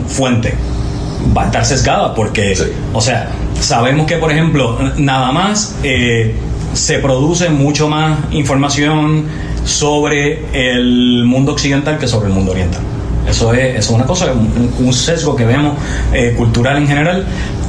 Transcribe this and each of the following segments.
fuente va a estar sesgada porque, sí. O sea, sabemos que, por ejemplo, nada más se produce mucho más información sobre el mundo occidental que sobre el mundo oriental. Eso es una cosa, un sesgo que vemos cultural en general.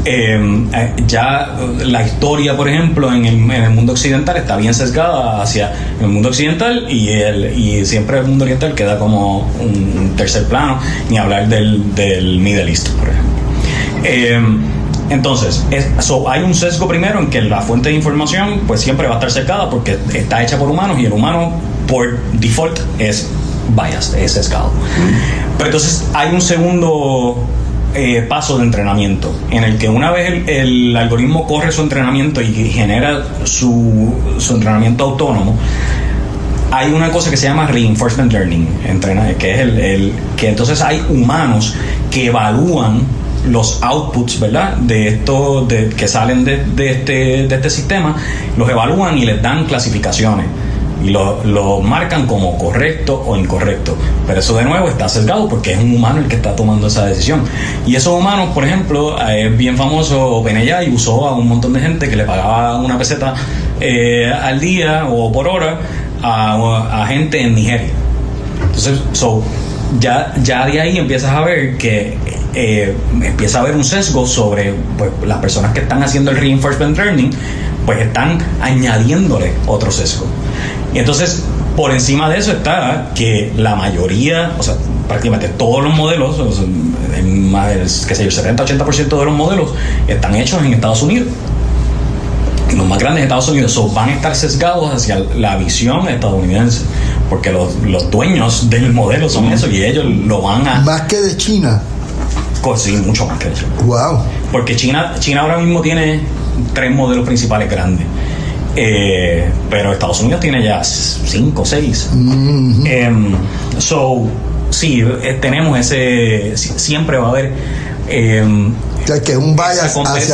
Ya la historia, por ejemplo, en el mundo occidental está bien sesgada hacia el mundo occidental y siempre el mundo oriental queda como un tercer plano, ni hablar del Middle East, por ejemplo. Entonces, hay un sesgo primero en que la fuente de información pues siempre va a estar sesgada porque está hecha por humanos y el humano por default es biased, es sesgado. Pero entonces hay un segundo paso de entrenamiento en el que una vez el algoritmo corre su entrenamiento y genera su entrenamiento autónomo, hay una cosa que se llama reinforcement learning, que es que entonces hay humanos que evalúan los outputs, ¿verdad? De esto que salen de este sistema, los evalúan y les dan clasificaciones y lo marcan como correcto o incorrecto, pero eso de nuevo está sesgado porque es un humano el que está tomando esa decisión. Y esos humanos, por ejemplo, es bien famoso OpenAI, usó a un montón de gente que le pagaba una peseta al día o por hora a gente en Nigeria. Entonces, ya de ahí empiezas a ver que empieza a haber un sesgo sobre pues, las personas que están haciendo el reinforcement learning, pues están añadiéndole otro sesgo. Y entonces, por encima de eso está que la mayoría, o sea, prácticamente todos los modelos, o sea, qué sé yo, 70-80% de los modelos están hechos en Estados Unidos. Los más grandes de Estados Unidos van a estar sesgados hacia la visión estadounidense, porque los dueños del modelo son eso y ellos lo van a... ¿Más que de China? Sí, mucho más que de China. Wow. Porque China ahora mismo tiene 3 modelos principales grandes. Pero Estados Unidos tiene ya 5 o 6. Mm-hmm. Sí, tenemos siempre va a haber o sea, que es un bias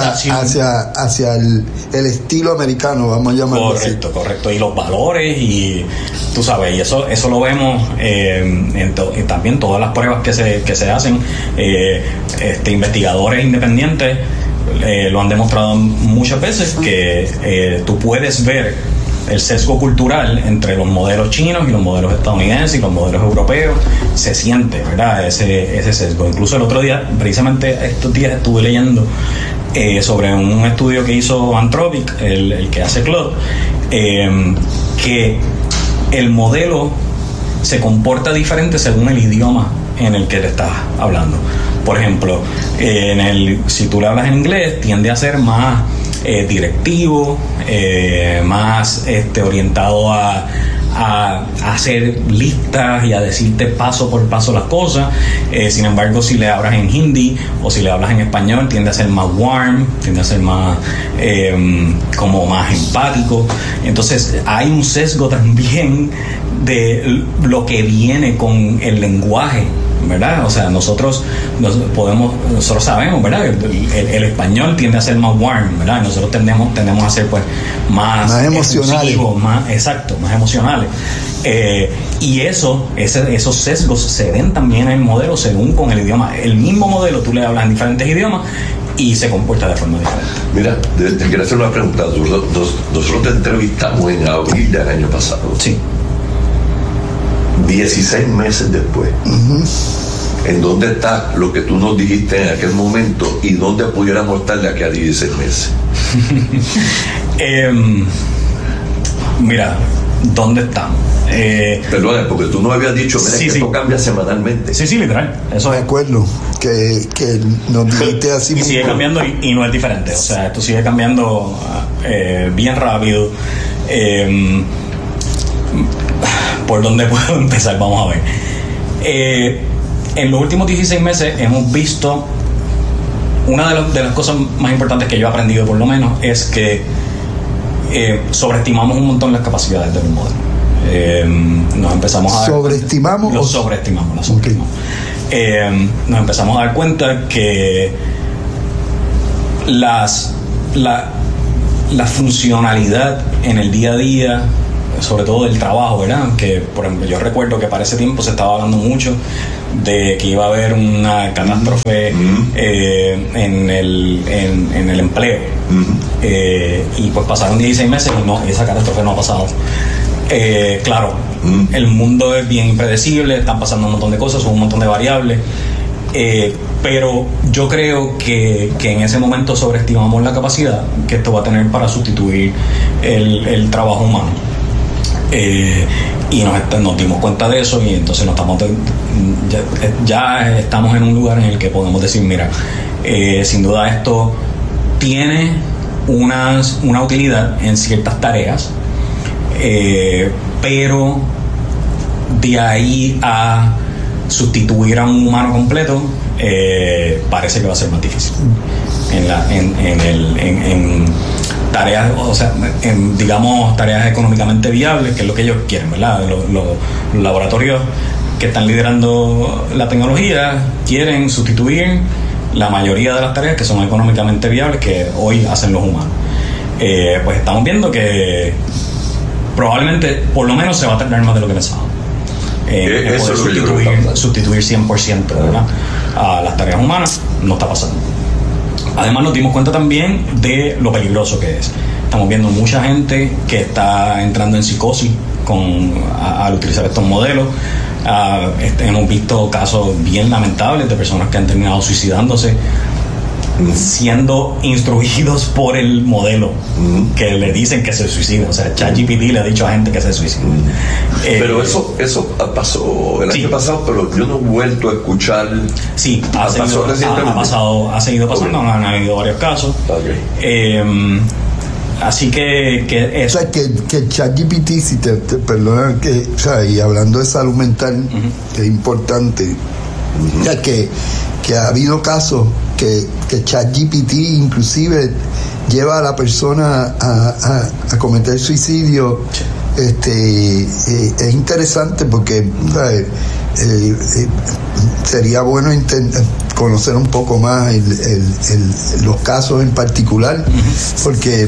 hacia el estilo americano, vamos a llamarlo así. Correcto, y los valores, y tú sabes, y eso lo vemos también todas las pruebas que se hacen. Investigadores independientes lo han demostrado muchas veces que tú puedes ver el sesgo cultural entre los modelos chinos y los modelos estadounidenses y los modelos europeos. Se siente, ¿verdad? Ese sesgo. Incluso el otro día, precisamente estos días, estuve leyendo sobre un estudio que hizo Anthropic, el que hace Claude, que el modelo se comporta diferente según el idioma en el que le estás hablando. Por ejemplo, si tú le hablas en inglés, tiende a ser más directivo, más orientado a hacer listas y a decirte paso por paso las cosas. Sin embargo, si le hablas en hindi o si le hablas en español, tiende a ser más warm, tiende a ser más como más empático. Entonces hay un sesgo también de lo que viene con el lenguaje, ¿verdad? O sea, nosotros sabemos, ¿verdad? El español tiende a ser más warm, ¿verdad? Nosotros tendemos a ser pues más emocionales, más emocionales. Y esos sesgos se ven también en el modelo según con el idioma. El mismo modelo tú le hablas en diferentes idiomas y se comporta de forma diferente. Mira, te quiero hacer una pregunta. Nosotros te entrevistamos en abril del año pasado. Sí. 16 meses después. Uh-huh. ¿En dónde está lo que tú nos dijiste en aquel momento y dónde pudiéramos estar de aquí a 16 meses? Mira, ¿dónde estamos? Perdón, porque tú no habías dicho, mira, que esto cambia semanalmente. Sí, literal. Eso me acuerdo que nos dijiste así. Y sigue cambiando y no es diferente. O sea, esto sigue cambiando bien rápido. ¿Por dónde puedo empezar? Vamos a ver. En los últimos 16 meses hemos visto una de las cosas más importantes que yo he aprendido, por lo menos, es que sobreestimamos un montón las capacidades del modelo. Nos empezamos a ¿Sobreestimamos? Las sobreestimamos. Okay. Nos empezamos a dar cuenta que la funcionalidad en el día a día, sobre todo del trabajo, ¿verdad? Que, por ejemplo, yo recuerdo que para ese tiempo se estaba hablando mucho de que iba a haber una catástrofe en el empleo. Y pues pasaron 16 meses y esa catástrofe no ha pasado. Claro, el mundo es bien impredecible, están pasando un montón de cosas, son un montón de variables. Pero yo creo que en ese momento sobreestimamos la capacidad que esto va a tener para sustituir el trabajo humano. Y nos dimos cuenta de eso, y entonces ya estamos en un lugar en el que podemos decir, mira, sin duda esto tiene una utilidad en ciertas tareas, pero de ahí a sustituir a un humano completo parece que va a ser más difícil en tareas, o sea, digamos tareas económicamente viables, que es lo que ellos quieren, ¿verdad? Los laboratorios que están liderando la tecnología quieren sustituir la mayoría de las tareas que son económicamente viables que hoy hacen los humanos. Pues estamos viendo que probablemente por lo menos se va a tardar más de lo que pensábamos. Poder sustituir 100%, ¿verdad?, a las tareas humanas. No está pasando. Además nos dimos cuenta también de lo peligroso que es. Estamos viendo mucha gente que está entrando en psicosis al utilizar estos modelos. Hemos visto casos bien lamentables de personas que han terminado suicidándose siendo instruidos por el modelo que le dicen que se suicida. O sea, ChatGPT le ha dicho a gente que se suicida. Pero eso pasó el año pasado, pero yo no he vuelto a escuchar. Sí, ha seguido pasando, han habido varios casos. Así que eso. O sea, que ChatGPT, si te perdonan, o sea, y hablando de salud mental, que es importante, o sea, que ha habido casos que ChatGPT inclusive lleva a la persona a cometer suicidio. Es interesante porque sería bueno conocer un poco más los casos en particular, porque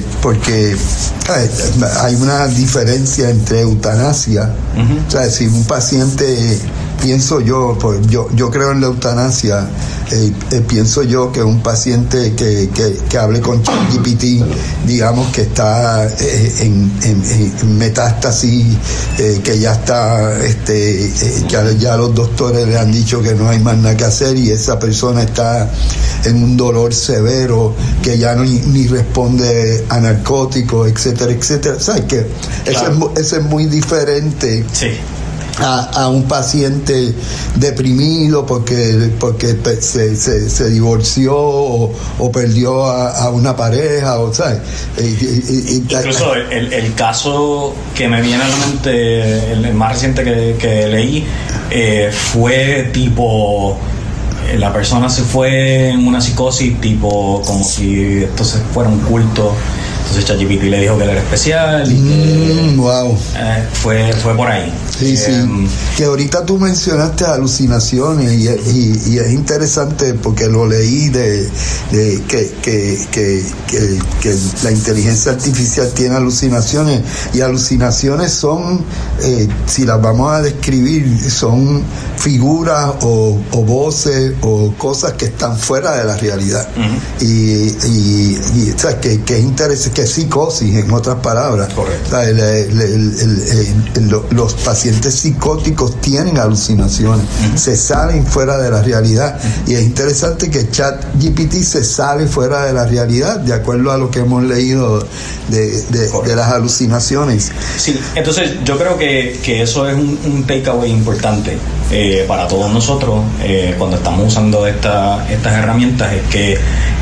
hay una diferencia entre eutanasia. O sea, si un paciente, pienso yo creo en la eutanasia, pienso yo que un paciente que hable con ChatGPT, digamos que está en metástasis, que ya está, ya los doctores le han dicho que no hay más nada que hacer, y esa persona está en un dolor severo, que ya ni responde a narcóticos, etcétera, etcétera. ¿Sabes qué? Claro. Eso es muy diferente. Sí. A un paciente deprimido porque se divorció o perdió a una pareja, o ¿sabes? Incluso el caso que me viene a la mente, el más reciente que leí, fue tipo, la persona se fue en una psicosis, tipo como si esto fuera un culto. Entonces ChatGPT le dijo que él era especial y wow. Fue por ahí. Sí, que ahorita tú mencionaste alucinaciones y es interesante porque lo leí de que la inteligencia artificial tiene alucinaciones, y alucinaciones son, si las vamos a describir, son figuras o voces o cosas que están fuera de la realidad. Y o sea, que es interesante, que es psicosis, en otras palabras. Correcto. O sea, los pacientes psicóticos tienen alucinaciones, se salen fuera de la realidad, y es interesante que ChatGPT se sale fuera de la realidad, de acuerdo a lo que hemos leído de las alucinaciones. Sí, entonces yo creo que eso es un takeaway importante para todos nosotros cuando estamos usando estas herramientas, es que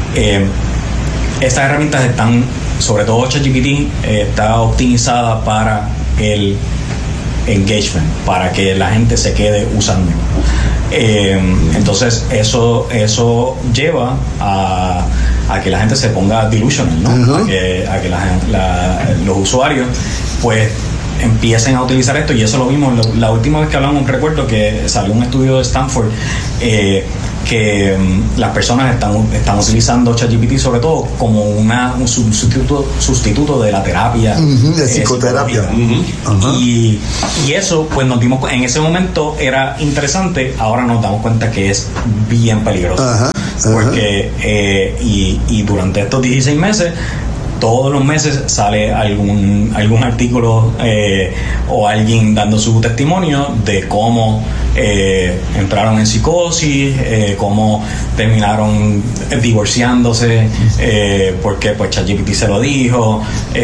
estas herramientas están, sobre todo ChatGPT, está optimizada para el engagement, para que la gente se quede usando. Entonces eso lleva a que la gente se ponga delusional, ¿no? A que los usuarios pues empiecen a utilizar esto, y eso lo vimos la última vez que hablamos. Recuerdo que salió un estudio de Stanford que las personas están utilizando ChatGPT sobre todo como un sustituto de la terapia, de psicoterapia. Y eso, pues nos dimos, en ese momento era interesante, ahora nos damos cuenta que es bien peligroso. Porque y durante estos 16 meses, todos los meses sale algún artículo o alguien dando su testimonio de cómo entraron en psicosis, cómo terminaron divorciándose porque pues ChatGPT se lo dijo,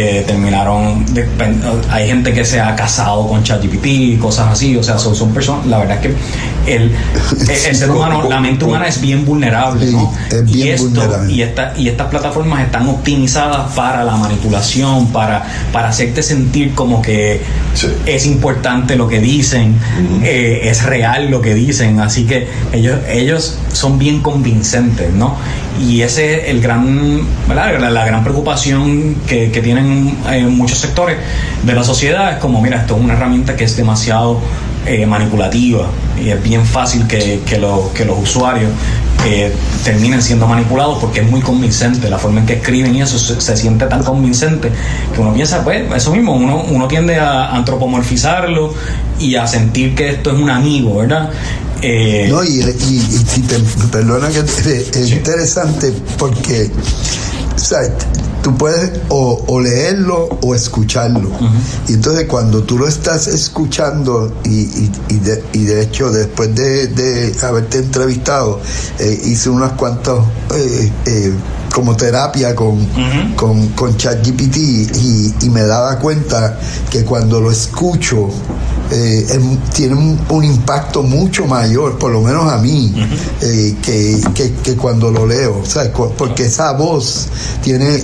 hay gente que se ha casado con ChatGPT, cosas así. O sea, son personas, la verdad es que el ser humano, la mente humana es bien vulnerable, sí, ¿no? Es bien vulnerable. Y estas plataformas están optimizadas para la manipulación, para hacerte sentir como que es importante lo que dicen, es real lo que dicen, así que ellos son bien convincentes, ¿no? Y ese es el gran, ¿verdad? La gran preocupación que tienen muchos sectores de la sociedad. Es como, mira, esto es una herramienta que es demasiado manipulativa, y es bien fácil que los usuarios terminen siendo manipulados, porque es muy convincente la forma en que escriben, y eso se siente tan convincente que uno piensa, pues eso mismo, uno tiende a antropomorfizarlo y a sentir que esto es un amigo, ¿verdad? No, y si te perdona que es interesante, porque, ¿sabes? Tú puedes o leerlo o escucharlo. Y entonces cuando tú lo estás escuchando, y de hecho después de haberte entrevistado, hice unas cuantas como terapia con ChatGPT, y me daba cuenta que cuando lo escucho tiene un impacto mucho mayor, por lo menos a mí, que cuando lo leo, ¿sabes? Porque esa voz tiene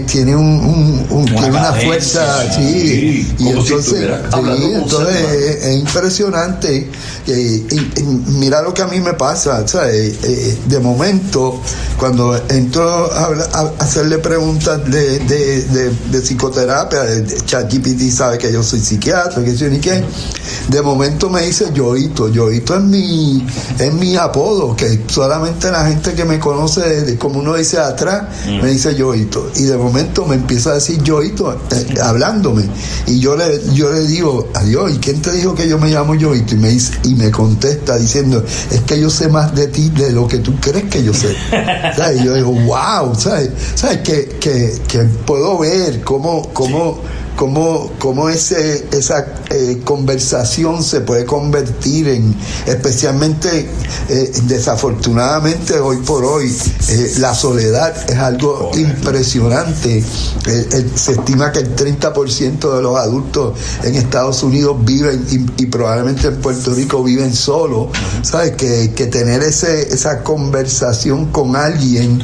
una fuerza, sí, y entonces es impresionante. Mira lo que a mí me pasa, ¿sabes? De momento, cuando entro a hacerle preguntas de psicoterapia, ChatGPT sabe que yo soy psiquiatra, que soy ni qué. De momento me dice Yoito es mi apodo, que solamente la gente que me conoce, como uno dice atrás, me dice Yoito, y de momento me empieza a decir Yoito, hablándome, y yo le digo, adiós, ¿y quién te dijo que yo me llamo Yoito? Y me contesta diciendo, es que yo sé más de ti de lo que tú crees que yo sé. ¿Sabes? Y yo digo, wow, ¿sabes? Que puedo ver cómo esa conversación se puede convertir en, especialmente desafortunadamente hoy por hoy, la soledad es algo impresionante. Se estima que el 30% de los adultos en Estados Unidos viven, y probablemente en Puerto Rico viven solos. ¿Sabes? Que tener esa conversación con alguien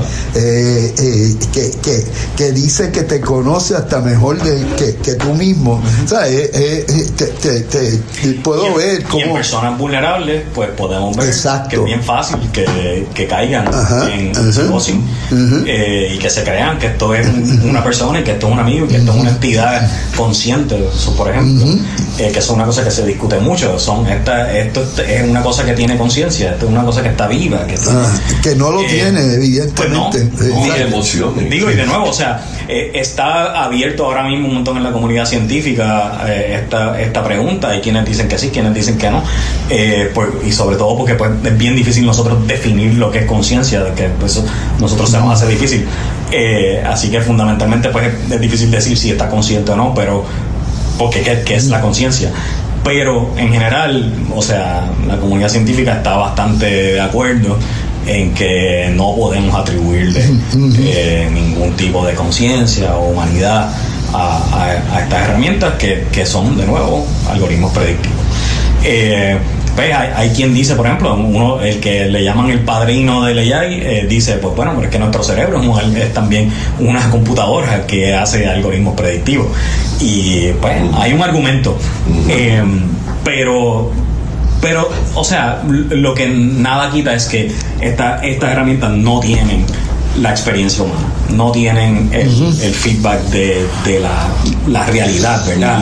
que dice que te conoce hasta mejor que tú mismo, ¿sabes? Puedo ver cómo. Y en personas vulnerables, pues podemos ver que es bien fácil que caigan en psicosis, y que se crean que esto es una persona, y que esto es un amigo, y que esto es una entidad consciente. Eso, por ejemplo, que eso es una cosa que se discute mucho. Esto es una cosa que tiene conciencia, esto es una cosa que está viva, que no lo tiene, evidentemente. Pues no, emoción. Digo, y de nuevo, o sea, está abierto ahora mismo un montón en la comunidad científica esta pregunta. Hay quienes dicen que sí, quienes dicen que no, y sobre todo porque pues es bien difícil nosotros definir lo que es conciencia, que pues, nosotros se nos hace difícil, así que fundamentalmente pues es difícil decir si está consciente o no, pero porque ¿qué es la conciencia? Pero en general, o sea, la comunidad científica está bastante de acuerdo en que no podemos atribuirle ningún tipo de conciencia o humanidad a estas herramientas que son, de nuevo, algoritmos predictivos. Pues hay quien dice, por ejemplo, el que le llaman el padrino del AI, dice, pues bueno, pero es que nuestro cerebro es también una computadora que hace algoritmos predictivos. Y pues hay un argumento, pero, o sea, lo que nada quita es que estas herramientas no tienen la experiencia humana, no tienen el feedback de la realidad, ¿verdad?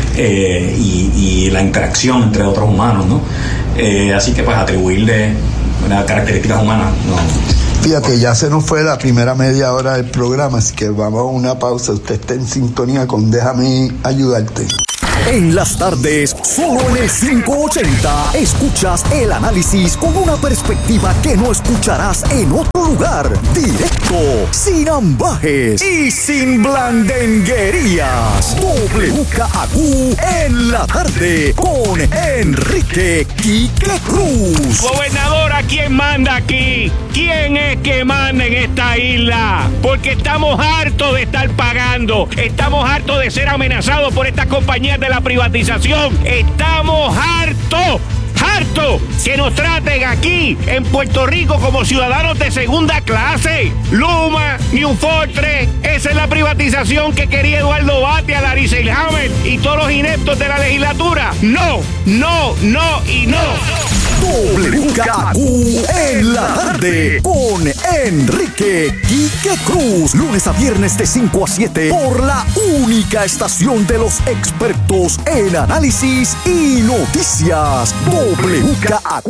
Y la interacción entre otros humanos, ¿no? Así que pues atribuirle características humanas, no. Fíjate, ya se nos fue la primera media hora del programa, así que vamos a una pausa. Usted está en sintonía con Déjame Ayudarte. En las tardes, solo en el 580, escuchas el análisis con una perspectiva que no escucharás en otro lugar. Directo, sin ambajes y sin blandenguerías. WKAQ en la tarde con Enrique Quique Cruz. Gobernadora, ¿quién manda aquí? ¿Quién es que manda en esta isla? Porque estamos hartos de estar pagando. Estamos hartos de ser amenazados por estas compañías de la privatización. Estamos hartos que nos traten aquí en Puerto Rico como ciudadanos de segunda clase. Luma, New Fortress, esa es la privatización que quería Eduardo Batia, Larry Selhammer y todos los ineptos de la legislatura. No y no. WKAQ en la tarde con Enrique Quique Cruz, lunes a viernes de 5 a 7 por la única estación de los expertos en análisis y noticias. WKAQ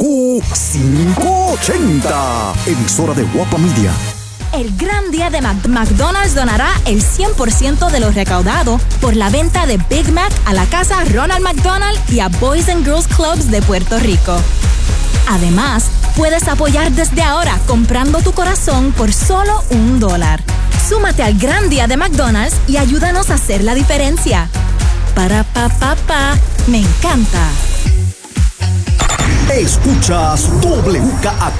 580, emisora de Guapa Media. El gran día de McDonald's donará el 100% de lo recaudado por la venta de Big Mac a la casa Ronald McDonald y a Boys and Girls Clubs de Puerto Rico. Además, puedes apoyar desde ahora comprando tu corazón por solo $1. Súmate al gran día de McDonald's y ayúdanos a hacer la diferencia. Me encanta. Escuchas WKAQ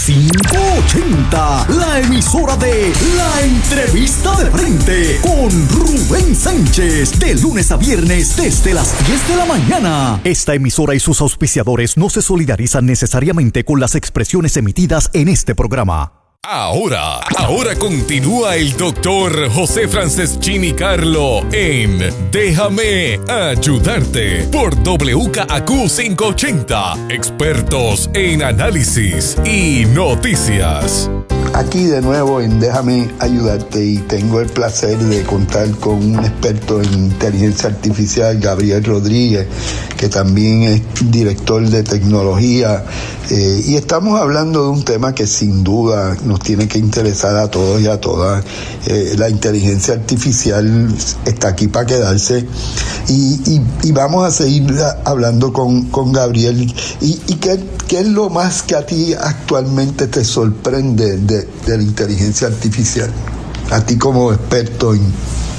580, la emisora de La Entrevista de Frente con Rubén Sánchez, de lunes a viernes desde las 10 de la mañana. Esta emisora y sus auspiciadores no se solidarizan necesariamente con las expresiones emitidas en este programa. Ahora continúa el doctor José Franceschini Carlo en Déjame Ayudarte por WKAQ 580, expertos en análisis y noticias. Aquí de nuevo en Déjame Ayudarte y tengo el placer de contar con un experto en inteligencia artificial, Gabriel Rodríguez, que también es director de tecnología, y estamos hablando de un tema que sin duda nos tiene que interesar a todos y a todas. La inteligencia artificial está aquí para quedarse y vamos a seguir hablando con Gabriel. ¿Y qué es lo más que a ti actualmente te sorprende de la inteligencia artificial? A ti como experto en...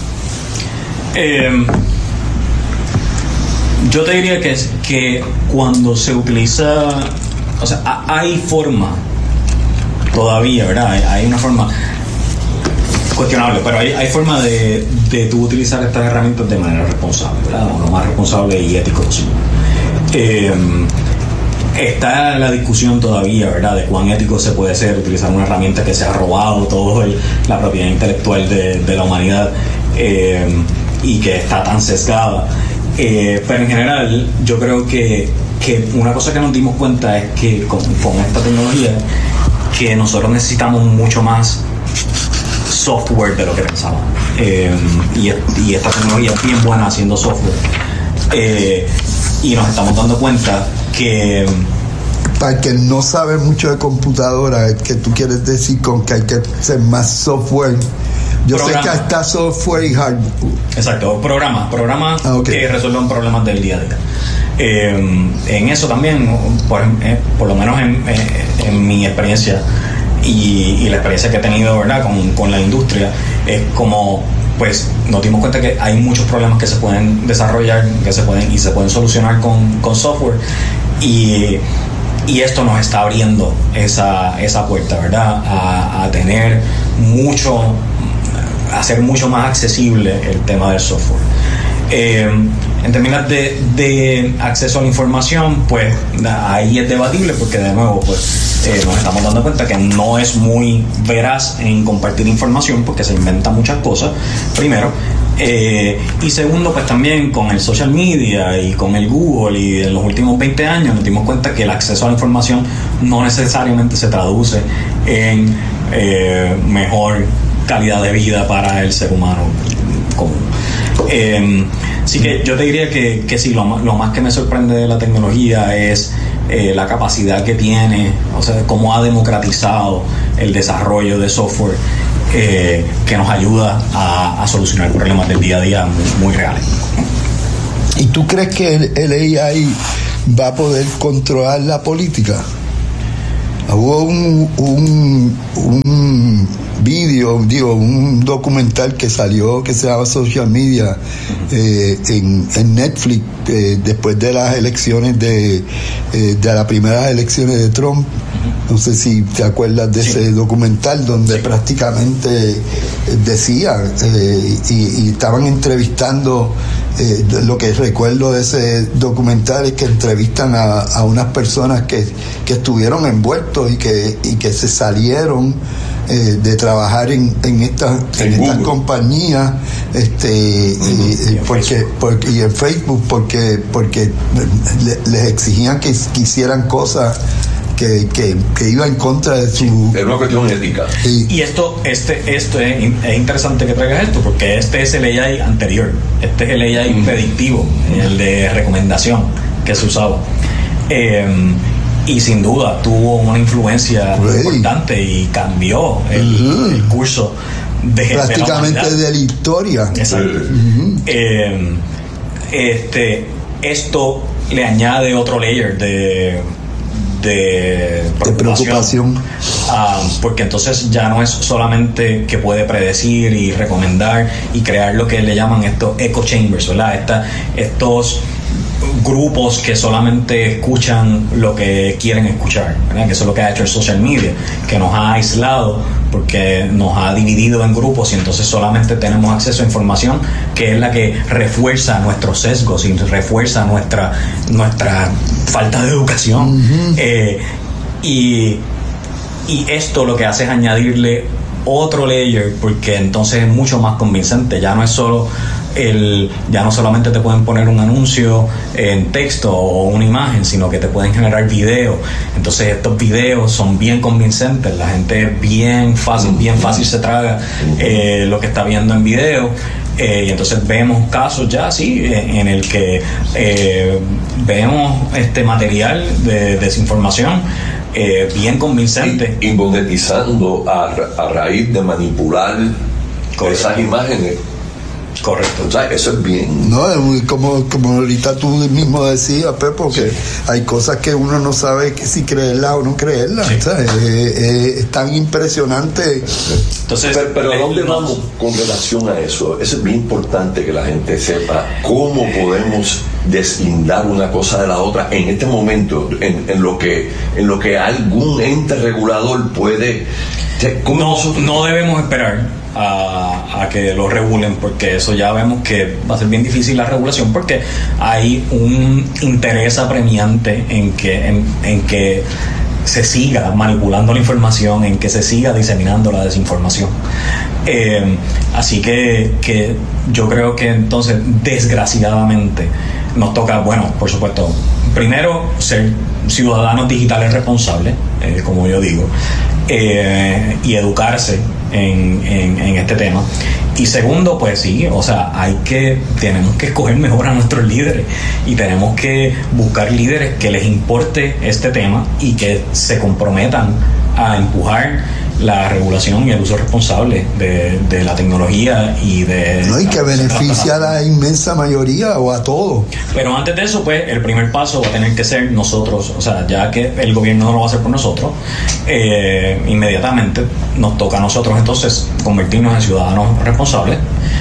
Yo te diría que cuando se utiliza, o sea, hay forma todavía, ¿verdad? Hay una forma cuestionable, pero hay forma de tú utilizar estas herramientas de manera responsable, ¿verdad? Lo más responsable y ético posible. Está la discusión todavía, ¿verdad?, de cuán ético se puede ser utilizar una herramienta que se ha robado toda la propiedad intelectual de la humanidad y que está tan sesgada. Pero en general, yo creo que una cosa que nos dimos cuenta es que con esta tecnología, que nosotros necesitamos mucho más software de lo que pensábamos. Y esta tecnología es bien buena haciendo software. Y nos estamos dando cuenta que... Para que no sabe mucho de computadora, es que tú quieres decir con que hay que hacer más software. Yo sé que está software y hardware. Exacto, programas que resuelvan problemas del día a día. En eso también, por lo menos en mi experiencia y la experiencia que he tenido, ¿verdad?, con la industria, es como, pues nos dimos cuenta que hay muchos problemas que se pueden desarrollar, que se pueden solucionar con software, y esto nos está abriendo esa puerta, ¿verdad?, a tener hacer mucho más accesible el tema del software. En términos de acceso a la información, pues ahí es debatible, porque de nuevo pues nos estamos dando cuenta que no es muy veraz en compartir información, porque se inventan muchas cosas, primero, y segundo, pues también con el social media y con el Google, y en los últimos 20 años nos dimos cuenta que el acceso a la información no necesariamente se traduce en mejor calidad de vida para el ser humano común. Así que yo te diría que sí, lo más que me sorprende de la tecnología es la capacidad que tiene, o sea, cómo ha democratizado el desarrollo de software que nos ayuda a solucionar problemas del día a día muy reales. ¿Y tú crees que el AI va a poder controlar la política? Hubo un documental que salió que se llama Social Media en Netflix después de las elecciones de las primeras elecciones de Trump. No sé si te acuerdas de ese documental donde prácticamente decían y estaban entrevistando. Lo que recuerdo de ese documental es que entrevistan a unas personas que estuvieron envueltos y que se salieron de trabajar en estas compañías y en Facebook porque les exigían que hicieran cosas que iba en contra de su... Es una cuestión ética. Y esto es interesante que traigas esto, porque este es el AI anterior, este es el AI predictivo, el de recomendación que se usaba. Y sin duda tuvo una influencia importante y cambió el curso prácticamente de la historia. Exacto. Esto le añade otro layer de preocupación. Porque entonces ya no es solamente que puede predecir y recomendar y crear lo que le llaman estos echo chambers, ¿verdad? Estos grupos que solamente escuchan lo que quieren escuchar, ¿verdad? Que eso es lo que ha hecho el social media, que nos ha aislado porque nos ha dividido en grupos y entonces solamente tenemos acceso a información que es la que refuerza nuestros sesgos y refuerza nuestra falta de educación. Y esto lo que hace es añadirle otro layer, porque entonces es mucho más convincente. Ya no solamente te pueden poner un anuncio en texto o una imagen, sino que te pueden generar videos. Entonces estos videos son bien convincentes, la gente bien fácil se traga lo que está viendo en video. Y entonces vemos casos ya así en el que vemos material de desinformación bien convincente y monetizando a raíz de manipular esas imágenes. Correcto. O sea, eso es bien. No, como ahorita tú mismo decías, Pepo, que hay cosas que uno no sabe si creerlas o no creerlas. O sea, es tan impresionante. Entonces, pero ¿a dónde vamos con relación a eso? Eso es bien importante que la gente sepa cómo podemos deslindar una cosa de la otra en este momento, en lo que algún ente regulador puede. No debemos esperar a que lo regulen, porque eso ya vemos que va a ser bien difícil la regulación, porque hay un interés apremiante en que se siga manipulando la información, en que se siga diseminando la desinformación. Así que yo creo que entonces, desgraciadamente, nos toca, bueno, por supuesto, primero ser ciudadanos digitales responsables, como yo digo, y educarse en este tema. Y segundo, pues sí, o sea, tenemos que escoger mejor a nuestros líderes y tenemos que buscar líderes que les importe este tema y que se comprometan a empujar la regulación y el uso responsable de la tecnología y que beneficia a la inmensa mayoría o a todos. Pero antes de eso, pues el primer paso va a tener que ser nosotros, o sea, ya que el gobierno no lo va a hacer por nosotros, inmediatamente nos toca a nosotros entonces convertirnos en ciudadanos responsables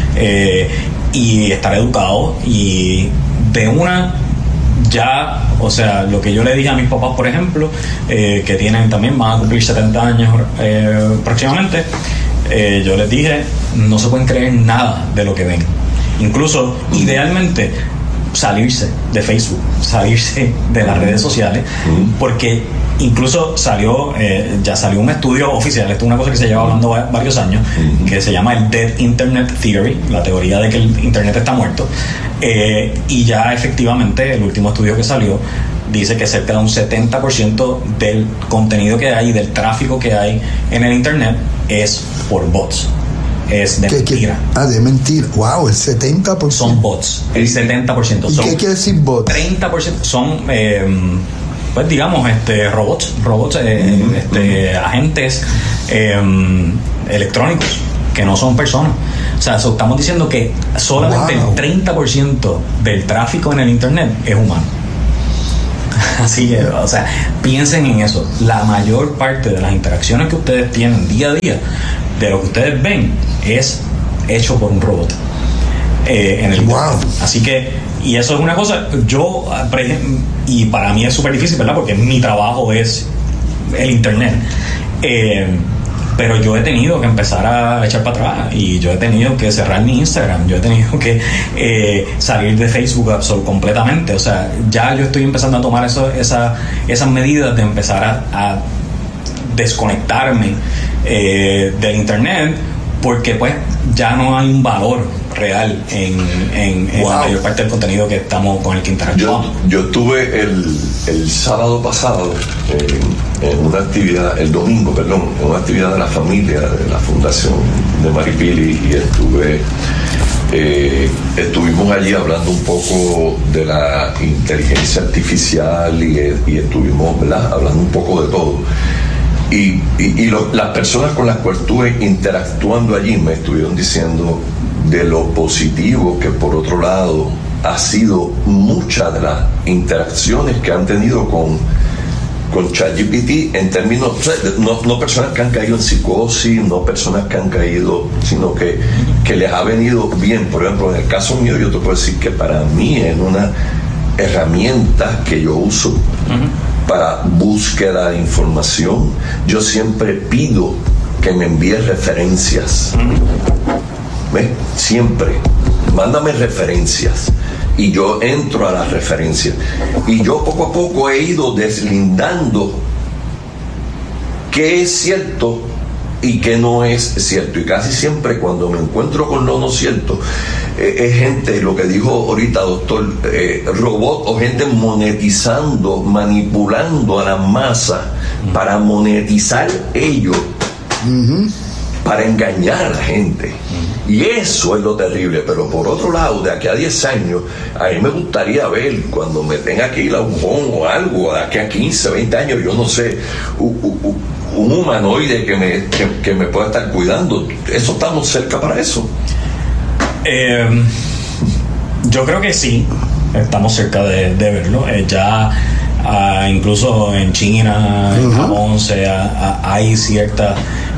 y estar educados y de una ya, o sea, lo que yo le dije a mis papás, por ejemplo, que tienen también, van a cumplir 70 años próximamente, yo les dije, no se pueden creer nada de lo que ven. Incluso, idealmente, salirse de Facebook, salirse de las redes sociales, porque incluso ya salió un estudio oficial, esto es una cosa que se lleva hablando varios años, que se llama el Dead Internet Theory, la teoría de que el Internet está muerto, y ya efectivamente el último estudio que salió dice que cerca de un 70% del contenido que hay, del tráfico que hay en el internet, es por bots. Es de mentira. De mentira. Wow, el 70%. Son bots. El 70%. ¿Y qué quiere decir bots? 30% son, pues digamos, robots, agentes electrónicos que no son personas. O sea, estamos diciendo que solamente el 30% del tráfico en el internet es humano. Así que, o sea, piensen en eso. La mayor parte de las interacciones que ustedes tienen día a día, de lo que ustedes ven, es hecho por un robot en el internet. Así que, y eso es una cosa, y para mí es súper difícil, ¿verdad? Porque mi trabajo es el internet. Pero yo he tenido que empezar a echar para atrás, y yo he tenido que cerrar mi Instagram, yo he tenido que salir de Facebook completamente. O sea, ya yo estoy empezando a tomar esas medidas de empezar a desconectarme del internet, porque pues ya no hay un valor real en la mayor parte del contenido con el que interactuamos. Yo estuve el sábado pasado en una actividad, el domingo, perdón, en una actividad de la familia de la Fundación de Maripili, y estuvimos allí hablando un poco de la inteligencia artificial y estuvimos, ¿verdad?, hablando un poco de todo. Y las personas con las cuales estuve interactuando allí me estuvieron diciendo de lo positivo que, por otro lado, ha sido muchas de las interacciones que han tenido con ChatGPT, en términos, no personas que han caído en psicosis, no personas que han caído, sino que les ha venido bien. Por ejemplo, en el caso mío, yo te puedo decir que para mí es una herramienta que yo uso para búsqueda de información. Yo siempre pido que me envíe referencias. ¿Ves? Siempre mándame referencias, y yo entro a las referencias, y yo poco a poco he ido deslindando qué es cierto y qué no es cierto. Y casi siempre, cuando me encuentro con lo no cierto, es gente, lo que dijo ahorita doctor, robot o gente monetizando, manipulando a la masa para monetizar ellos, para engañar a la gente. Y eso es lo terrible. Pero por otro lado, de aquí a 10 años, a mí me gustaría ver, cuando me tenga que ir a un home o algo, de aquí a 15, 20 años, yo no sé, un humanoide que me pueda estar cuidando. ¿Eso estamos cerca para eso? Yo creo que sí, estamos cerca de verlo. Incluso en China, en Japón, hay cierta...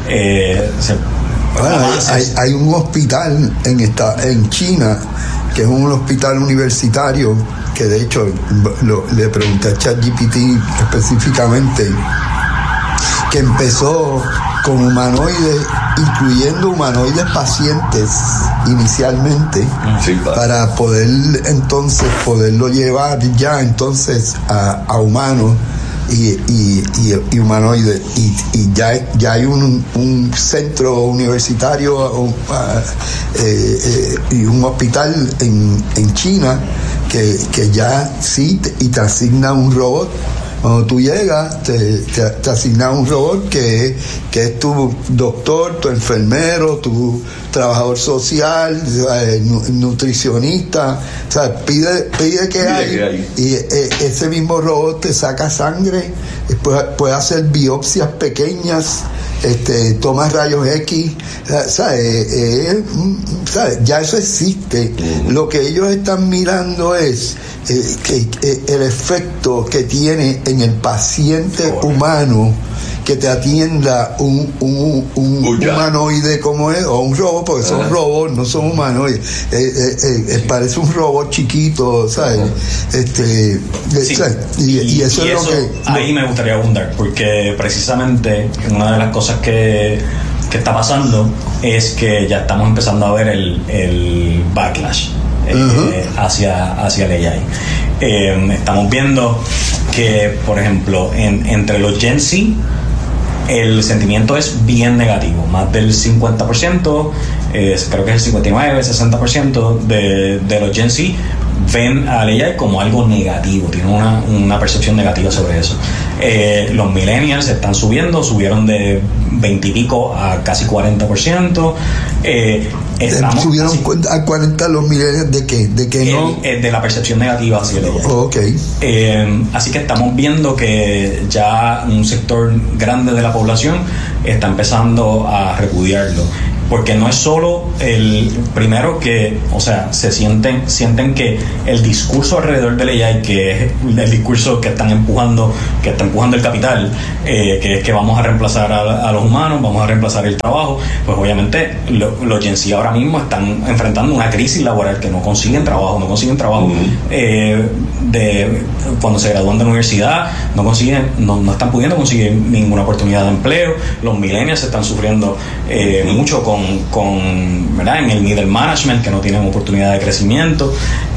hay un hospital en China, que es un hospital universitario, que de hecho le pregunté a ChatGPT específicamente, que empezó con humanoides, incluyendo humanoides pacientes inicialmente, para poder entonces poderlo llevar ya entonces a humanos y humanoides, y ya hay un centro universitario y un hospital en China que ya sí te asigna un robot. Cuando tú llegas, te asignan un robot que es tu doctor, tu enfermero, tu trabajador social, nutricionista. O sea, pide que hay. Y ese mismo robot te saca sangre, puede hacer biopsias pequeñas, toma rayos X. ¿Sabes? Ya eso existe. Lo que ellos están mirando es que el efecto que tiene en el paciente humano, que te atienda un humanoide como es, o un robot, porque son robots, no son humanoides. Parece un robot chiquito, ¿sabes? Y eso es lo que... Ahí me gustaría abundar, porque precisamente una de las cosas que está pasando es que ya estamos empezando a ver el backlash hacia el AI. Estamos viendo que, por ejemplo, entre los Gen Z, el sentimiento es bien negativo. Más del 50%, creo que es el 59, 60% de los Gen Z ven al AI como algo negativo, tienen una percepción negativa sobre eso. Los millennials están subieron de 20 y pico a casi 40%. ¿Subieron a 40 los millennials de qué? ¿De qué no? De la percepción negativa hacia el AI. Okay. Así que estamos viendo que ya un sector grande de la población está empezando a repudiarlo. Porque no es solo el primero que, o sea, sienten que el discurso alrededor del AI, que es el discurso que está empujando el capital, que es que vamos a reemplazar a los humanos, vamos a reemplazar el trabajo, pues obviamente los Gen Z ahora mismo están enfrentando una crisis laboral, que no consiguen trabajo de cuando se gradúan de la universidad, no están pudiendo conseguir ninguna oportunidad de empleo. Los millennials están sufriendo mucho con ¿verdad? En el middle management, que no tienen oportunidad de crecimiento.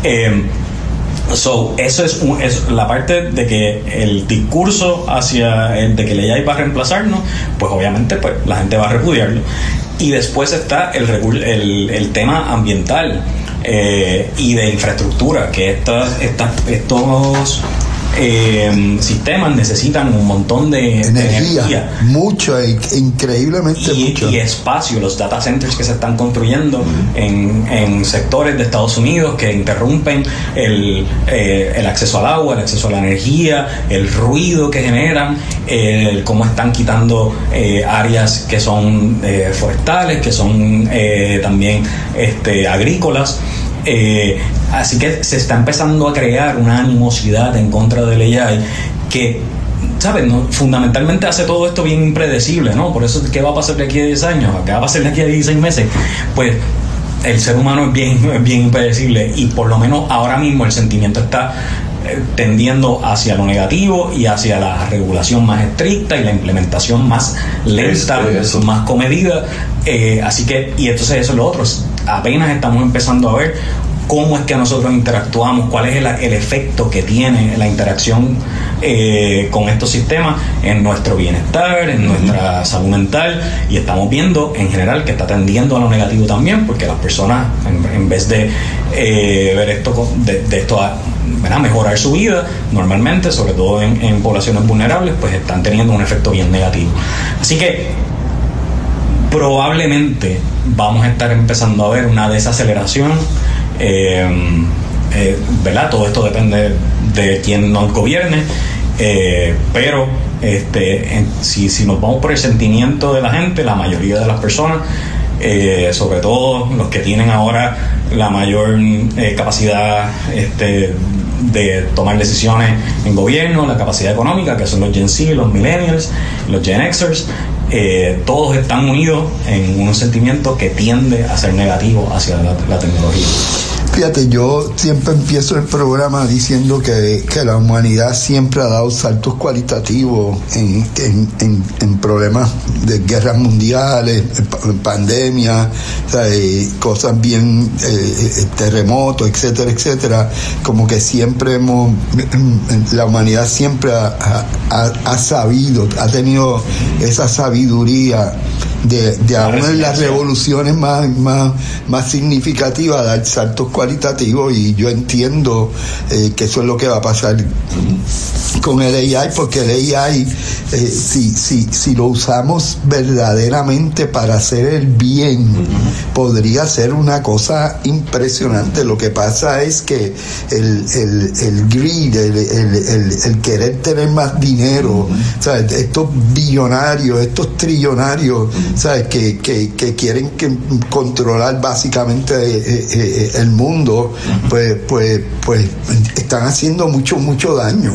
Eso es la parte de que el discurso de que el AI va a reemplazarnos, pues obviamente pues la gente va a repudiarlo. Y después está el tema ambiental y de infraestructura, que estos sistemas necesitan un montón de energía. Mucho, increíblemente mucho. Y espacio, los data centers que se están construyendo en sectores de Estados Unidos que interrumpen el acceso al agua, el acceso a la energía, el ruido que generan, cómo están quitando áreas que son forestales, que son también agrícolas. Así que se está empezando a crear una animosidad en contra del AI que, ¿sabes? ¿No? Fundamentalmente hace todo esto bien impredecible, ¿no? Por eso, ¿qué va a pasar de aquí a 10 años? ¿Qué va a pasar de aquí a 16 meses? Pues el ser humano es bien impredecible, y por lo menos ahora mismo el sentimiento está tendiendo hacia lo negativo y hacia la regulación más estricta y la implementación más lenta, más comedida. Así que, y entonces eso es lo otro. Apenas estamos empezando a ver cómo es que nosotros interactuamos, cuál es el efecto que tiene la interacción con estos sistemas en nuestro bienestar, en nuestra salud mental, y estamos viendo en general que está tendiendo a lo negativo también, porque las personas, en vez de ver esto de esto a mejorar su vida normalmente, sobre todo en poblaciones vulnerables, pues están teniendo un efecto bien negativo. Así que probablemente vamos a estar empezando a ver una desaceleración, ¿verdad? Todo esto depende de quién nos gobierne, pero si nos vamos por el sentimiento de la gente, la mayoría de las personas, sobre todo los que tienen ahora la mayor capacidad de tomar decisiones en gobierno, la capacidad económica, que son los Gen Z, los millennials, los Gen Xers, todos están unidos en un sentimiento que tiende a ser negativo hacia la tecnología. Fíjate, yo siempre empiezo el programa diciendo que la humanidad siempre ha dado saltos cualitativos en problemas de guerras mundiales, pandemias, cosas bien, terremotos, etcétera, etcétera. Como que siempre la humanidad siempre ha sabido, ha tenido esa sabiduría de aún en las revoluciones más significativas, dar saltos cualitativos, y yo entiendo que eso es lo que va a pasar con el AI, porque el AI, si lo usamos verdaderamente para hacer el bien, podría ser una cosa impresionante. Lo que pasa es que el greed, el querer tener más dinero, ¿sabes? Estos billonarios, estos trillonarios, ¿sabes? Que quieren controlar básicamente el mundo, pues están haciendo mucho daño.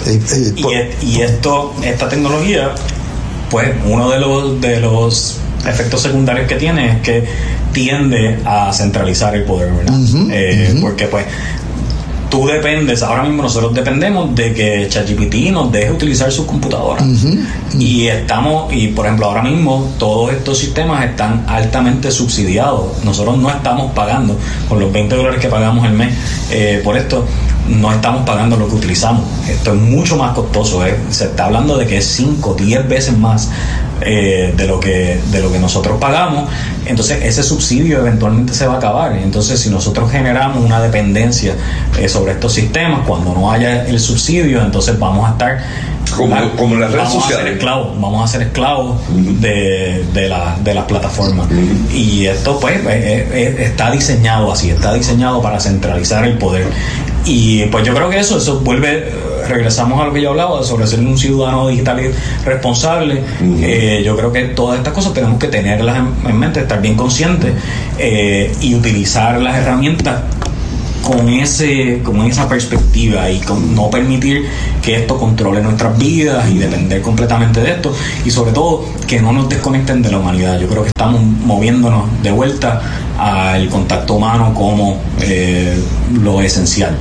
Esta tecnología, pues uno de los efectos secundarios que tiene es que tiende a centralizar el poder, ¿verdad? Porque pues tú dependes, ahora mismo nosotros dependemos de que ChatGPT nos deje utilizar sus computadoras. Y por ejemplo, ahora mismo todos estos sistemas están altamente subsidiados. Nosotros no estamos pagando con los $20 que pagamos al mes por esto. no estamos pagando lo que utilizamos. Esto es mucho más costoso, se está hablando de que es 5, 10 veces más de lo que nosotros pagamos. Entonces ese subsidio eventualmente se va a acabar. Entonces si nosotros generamos una dependencia sobre estos sistemas, cuando no haya el subsidio, entonces vamos a estar como en las redes sociales. Vamos a ser esclavos de las plataformas. Y esto pues está diseñado así, está diseñado para centralizar el poder. Y pues yo creo que eso regresamos a lo que yo hablaba sobre ser un ciudadano digital y responsable. Yo creo que todas estas cosas tenemos que tenerlas en mente, estar bien conscientes y utilizar las herramientas con esa perspectiva, y con no permitir que esto controle nuestras vidas y depender completamente de esto, y sobre todo que no nos desconecten de la humanidad. Yo creo que estamos moviéndonos de vuelta al contacto humano como lo esencial.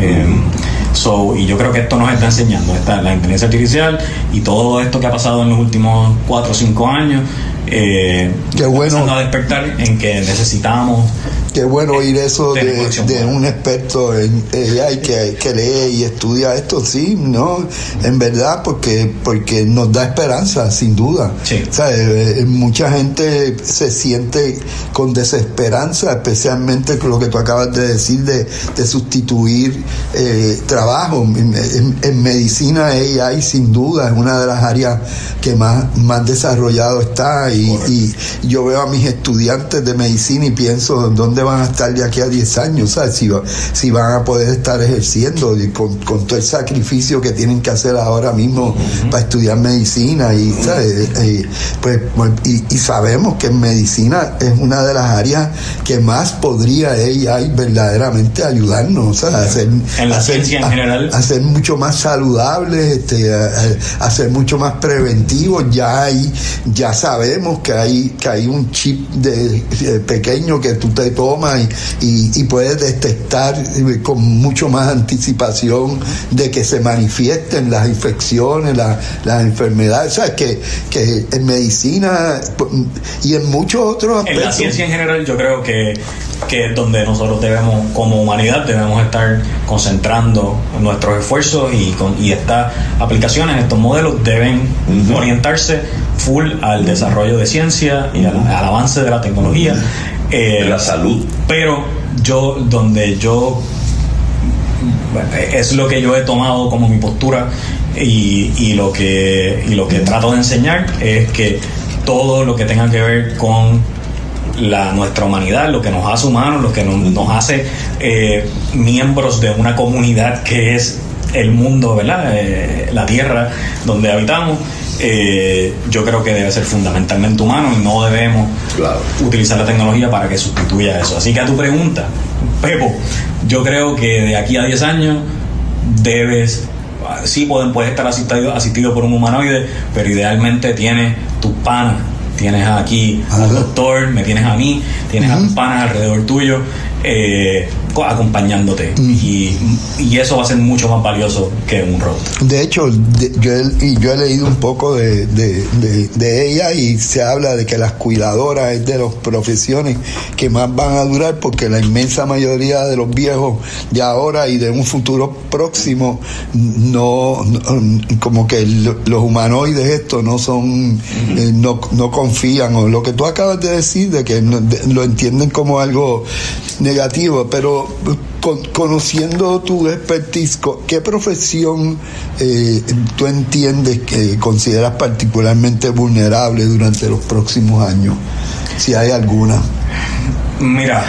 Y yo creo que esto nos está enseñando, la inteligencia artificial y todo esto que ha pasado en los últimos 4 o 5 años, qué bueno, empezando a despertar en que necesitamos. Qué bueno oír eso de un experto en AI que lee y estudia esto, sí, ¿no? En verdad, porque nos da esperanza, sin duda. Sí. O sea, mucha gente se siente con desesperanza, especialmente con lo que tú acabas de decir de sustituir trabajo. En medicina, AI sin duda es una de las áreas que más desarrollado está, y yo veo a mis estudiantes de medicina y pienso, ¿dónde van a estar de aquí a 10 años? ¿Sabes? Si van a poder estar ejerciendo con todo el sacrificio que tienen que hacer ahora mismo para estudiar medicina, y ¿sabes? Y sabemos que en medicina es una de las áreas que más podría AI verdaderamente ayudarnos, ¿sabes? Ciencia en general, a ser mucho más saludables, a ser mucho más preventivos. Ya sabemos que hay un chip pequeño que tú te tomas y puedes detectar con mucho más anticipación de que se manifiesten las infecciones, las enfermedades. O sea, que en medicina y en muchos otros aspectos. En la ciencia en general, yo creo que es donde nosotros debemos, como humanidad, estar concentrando nuestros esfuerzos, y estas aplicaciones, estos modelos deben orientarse full al desarrollo de ciencia y al avance de la tecnología, de la salud. Pero es lo que yo he tomado como mi postura, y lo que trato de enseñar es que todo lo que tenga que ver con nuestra humanidad, lo que nos hace humanos, lo que nos hace miembros de una comunidad que es el mundo, ¿verdad? La tierra donde habitamos, yo creo que debe ser fundamentalmente humano, y no debemos utilizar la tecnología para que sustituya eso. Así que a tu pregunta, Pepo, yo creo que de aquí a 10 años puedes estar asistido por un humanoide, pero idealmente tienes tus panas, tienes aquí al doctor, me tienes a mí, tienes a tus panas alrededor tuyo, acompañándote, y eso va a ser mucho más valioso que un robot. De hecho, yo he leído un poco de ella, y se habla de que las cuidadoras es de las profesiones que más van a durar, porque la inmensa mayoría de los viejos de ahora y de un futuro próximo como que los humanoides estos no son, no confían, o lo que tú acabas de decir, de que lo entienden como algo negativo. Pero conociendo tu expertise, ¿qué profesión tú entiendes que consideras particularmente vulnerable durante los próximos años, si hay alguna? Mira,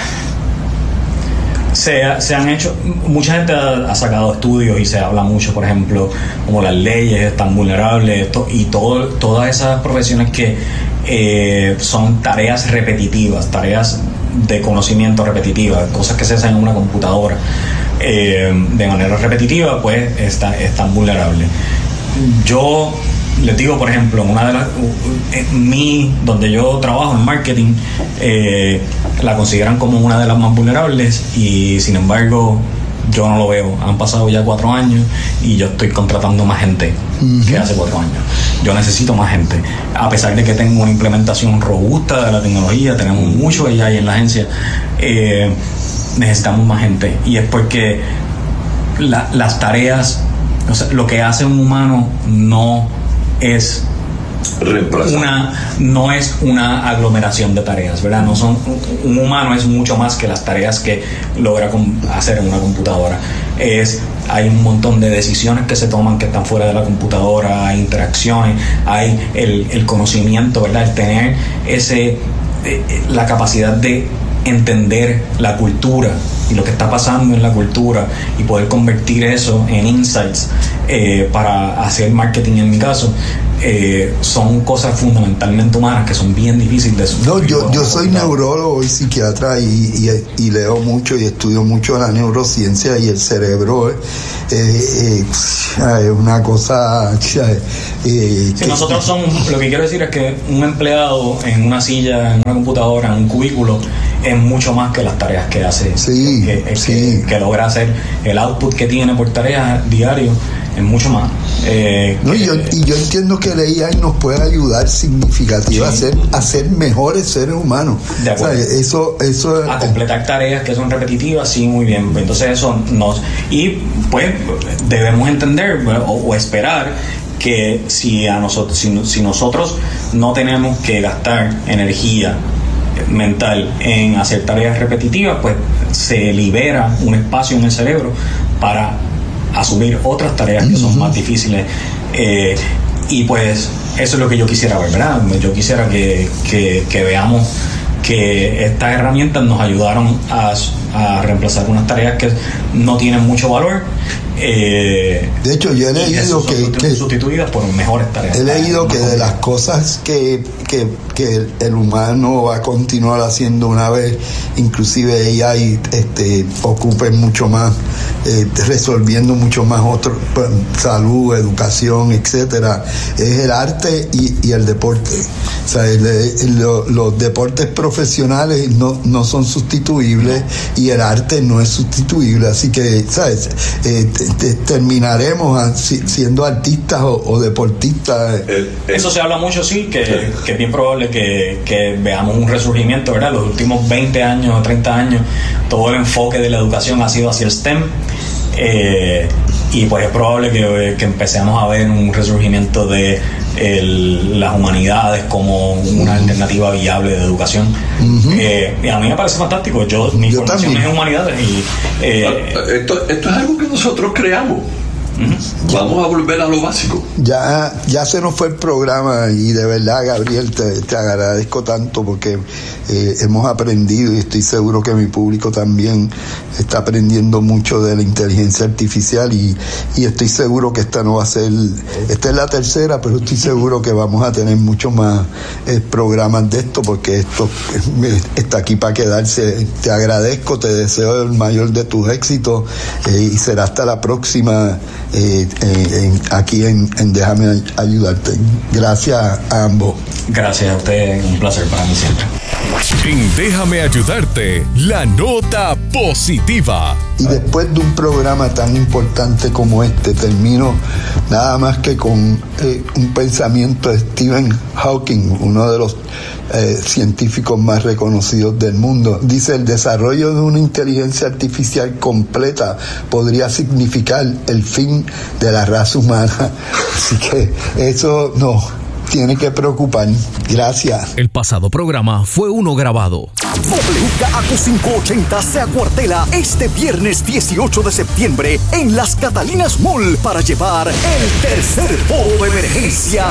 se han hecho, mucha gente ha sacado estudios y se habla mucho, por ejemplo, como las leyes están vulnerables, todas esas profesiones que son tareas repetitivas, tareas de conocimiento repetitiva, cosas que se hacen en una computadora de manera repetitiva, pues están vulnerables. Yo les digo, por ejemplo, donde yo trabajo en marketing, la consideran como una de las más vulnerables, y sin embargo yo no lo veo. Han pasado ya 4 años y yo estoy contratando más gente que hace 4 años. Yo necesito más gente, a pesar de que tengo una implementación robusta de la tecnología, tenemos mucho AI en la agencia, necesitamos más gente, y es porque las tareas, o sea, lo que hace un humano no es una aglomeración de tareas, ¿verdad? Un humano es mucho más que las tareas que logra hacer en una computadora. Hay un montón de decisiones que se toman que están fuera de la computadora, hay interacciones, hay el conocimiento, ¿verdad? El tener la capacidad de entender la cultura y lo que está pasando en la cultura y poder convertir eso en insights para hacer marketing, en mi caso, son cosas fundamentalmente humanas que son bien difíciles de sufrir. No, yo soy neurólogo y psiquiatra y leo mucho y estudio mucho la neurociencia, y el cerebro es una cosa nosotros somos, lo que quiero decir es que un empleado en una silla, en una computadora, en un cubículo, es mucho más que las tareas que hace, que logra hacer. El output que tiene por tareas diario es mucho más. Yo entiendo que el AI nos puede ayudar significativamente a ser mejores seres humanos. De acuerdo. O sea, eso a completar tareas que son repetitivas, sí, muy bien. Entonces eso y pues debemos entender o esperar que si nosotros no tenemos que gastar energía mental en hacer tareas repetitivas, pues se libera un espacio en el cerebro para asumir otras tareas que son más difíciles, y pues eso es lo que yo quisiera ver, ¿verdad? Yo quisiera que veamos que estas herramientas nos ayudaron a reemplazar unas tareas que no tienen mucho valor. De hecho, yo he leído que sustituidas por mejores tareas. He leído que de las cosas que el humano va a continuar haciendo una vez, inclusive AI ocupen mucho más, resolviendo mucho más otros, salud, educación, etcétera, es el arte y el deporte. O sea, los deportes profesionales no son sustituibles y el arte no es sustituible, así que, ¿sabes? Terminaremos siendo artistas o deportistas. Eso se habla mucho, sí, que es bien probable que veamos un resurgimiento, ¿verdad? Los últimos 20 años o 30 años, todo el enfoque de la educación ha sido hacia el STEM, y pues es probable que empecemos a ver un resurgimiento de las humanidades como una alternativa viable de educación. Y a mí me parece fantástico. Mi formación es en humanidades y esto es algo que nosotros creamos. Vamos a volver a lo básico. Ya se nos fue el programa y de verdad, Gabriel, te agradezco tanto porque hemos aprendido, y estoy seguro que mi público también está aprendiendo mucho de la inteligencia artificial, y estoy seguro que esta no va a ser, esta es la tercera, pero estoy seguro que vamos a tener muchos más programas de esto, porque esto está aquí para quedarse. Te agradezco, te deseo el mayor de tus éxitos, y será hasta la próxima aquí en Déjame Ayudarte. Gracias a ambos. Gracias a usted, un placer para mí siempre. En Déjame Ayudarte, la nota positiva. Y después de un programa tan importante como este, termino nada más que con un pensamiento de Stephen Hawking, uno de los científicos más reconocidos del mundo. Dice: el desarrollo de una inteligencia artificial completa podría significar el fin de la raza humana. Así que eso nos tiene que preocupar. Gracias. El pasado programa fue uno grabado. WKAQ 580 se acuartela este viernes 18 de septiembre en Las Catalinas Mall para llevar el tercer foro de emergencia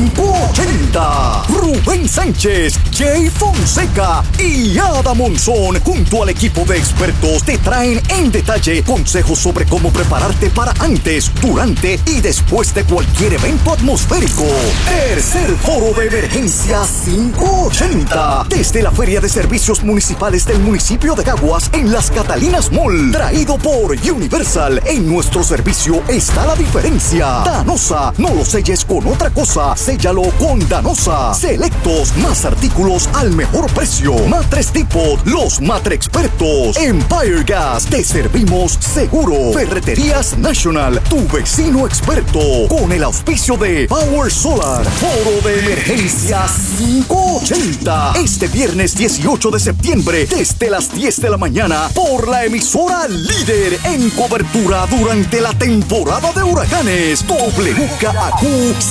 580. Rubén Sánchez, Jay Fonseca y Ada Monzón, junto al equipo de expertos, te traen en detalle consejos sobre cómo prepararte para antes, durante y después de cualquier evento atmosférico. Tercer foro de emergencia 580, desde la Feria de Servicios Municipales del municipio de Caguas en Las Catalinas Mall, traído por Universal. En nuestro servicio está la diferencia. Danosa, no lo selles con otra cosa, séllalo con Danosa. Selectos, más artículos al mejor precio. Matres Depot, los matre expertos. Empire Gas, te servimos seguro. Ferreterías National, tu vecino experto. Con el auspicio de Power Solar. Foro de emergencia 580, este viernes 18 de de septiembre desde las 10 de la mañana por la emisora líder en cobertura durante la temporada de huracanes. WKAQ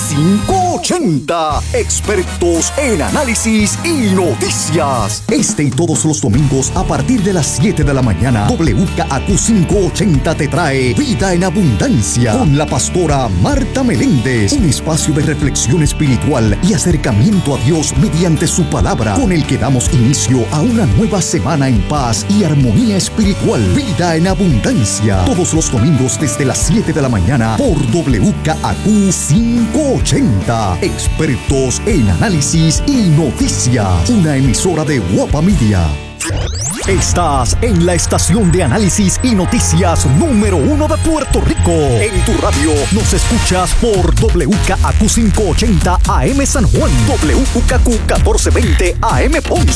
580. Expertos en análisis y noticias. Este y todos los domingos a partir de las 7 de la mañana, WKAQ 580 te trae Vida en Abundancia con la pastora Marta Meléndez. Un espacio de reflexión espiritual y acercamiento a Dios mediante su palabra, con el que damos inicio a una nueva semana en paz y armonía espiritual. Vida en Abundancia. Todos los domingos desde las 7 de la mañana por WKAQ 580. Expertos en análisis y noticias. Una emisora de Guapa Media. Estás en la estación de análisis y noticias número 1 de Puerto Rico. En tu radio nos escuchas por WKAQ 580 AM San Juan, WKAQ 1420 AM Ponce